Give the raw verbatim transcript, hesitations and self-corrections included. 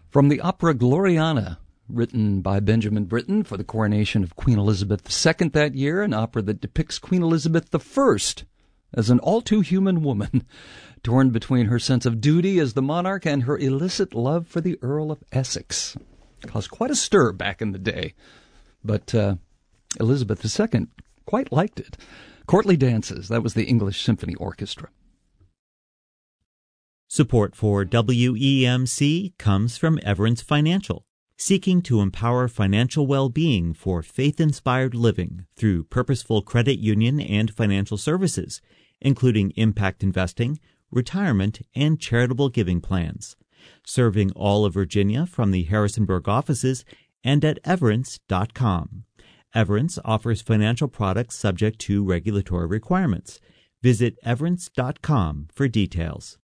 From the opera Gloriana, written by Benjamin Britten for the coronation of Queen Elizabeth the Second that year, an opera that depicts Queen Elizabeth the First as an all-too-human woman, torn between her sense of duty as the monarch and her illicit love for the Earl of Essex. Caused quite a stir back in the day, but uh, Elizabeth the Second quite liked it. Courtly Dances, that was the English Symphony Orchestra. Support for W E M C comes from Everence Financial, seeking to empower financial well-being for faith-inspired living through purposeful credit union and financial services, including impact investing, retirement, and charitable giving plans. Serving all of Virginia from the Harrisonburg offices and at everence dot com. Everence offers financial products subject to regulatory requirements. Visit everence dot com for details.